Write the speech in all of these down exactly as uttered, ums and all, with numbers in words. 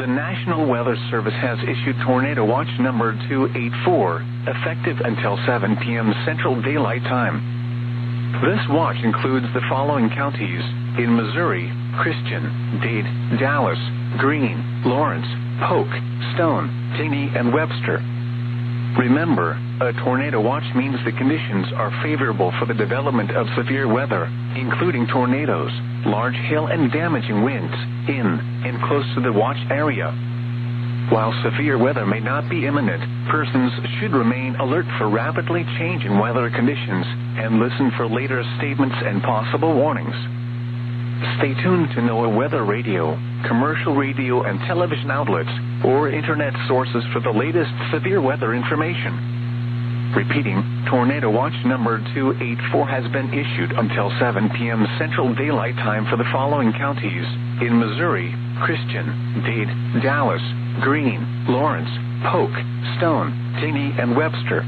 The National Weather Service has issued Tornado Watch number two eighty-four, effective until seven p.m. Central Daylight Time. This watch includes the following counties: in Missouri, Christian, Dade, Dallas, Greene, Lawrence, Polk, Stone, Taney, and Webster. Remember, a tornado watch means the conditions are favorable for the development of severe weather, including tornadoes, large hail and damaging winds, in and close to the watch area. While severe weather may not be imminent, persons should remain alert for rapidly changing weather conditions and listen for later statements and possible warnings. Stay tuned to NOAA Weather Radio, commercial radio and television outlets, or internet sources for the latest severe weather information. Repeating, Tornado Watch number two eighty-four has been issued until seven p.m. Central Daylight Time for the following counties: in Missouri, Christian, Dade, Dallas, Greene, Lawrence, Polk, Stone, Taney, and Webster.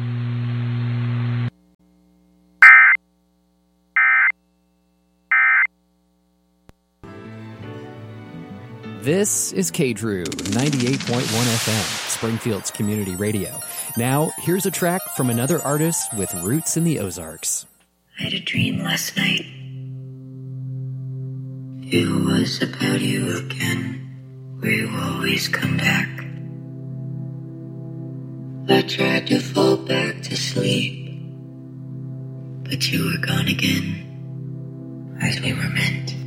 This is K D R U ninety-eight point one F M, Springfield's community radio. Now, here's a track from another artist with roots in the Ozarks. I had a dream last night. It was about you again, where you always come back. I tried to fall back to sleep, but you were gone again, as we were meant.